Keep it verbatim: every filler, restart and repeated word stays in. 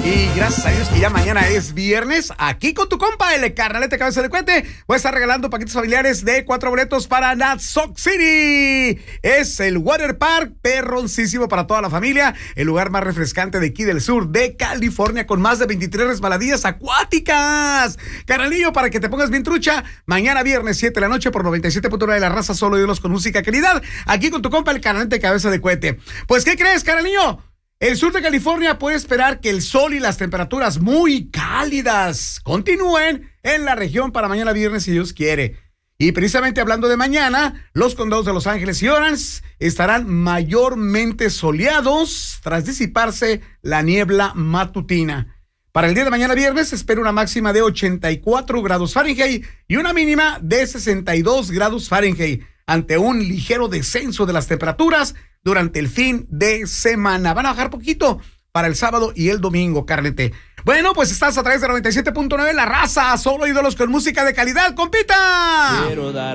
Y gracias a Dios que ya mañana es viernes, aquí con tu compa, el carnalete cabeza de cohete, voy a estar regalando paquetes familiares de cuatro boletos para Natsok City. Es el Water Park perroncísimo para toda la familia, el lugar más refrescante de aquí del sur de California, con más de veintitrés resbaladillas acuáticas. Carnalillo, para que te pongas bien trucha, mañana viernes siete de la noche por noventa y siete punto nueve de la raza, solo ídolos con música calidad, aquí con tu compa, el carnalete cabeza de cohete. Pues, ¿qué crees, carnalillo? El sur de California puede esperar que el sol y las temperaturas muy cálidas continúen en la región para mañana viernes, si Dios quiere. Y precisamente hablando de mañana, los condados de Los Ángeles y Orange estarán mayormente soleados tras disiparse la niebla matutina. Para el día de mañana viernes se espera una máxima de ochenta y cuatro grados Fahrenheit y una mínima de sesenta y dos grados Fahrenheit, ante un ligero descenso de las temperaturas durante el fin de semana. Van a bajar poquito para el sábado y el domingo, Carlete. Bueno, pues estás a través de noventa y siete punto nueve, La Raza, solo ídolos con música de calidad, compita. Quiero dar